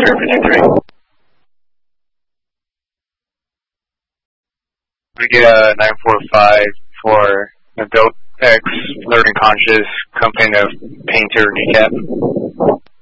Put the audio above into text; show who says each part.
Speaker 1: 53. We get a 945 for Adult X Learning Conscious, company of Painter Kneecap.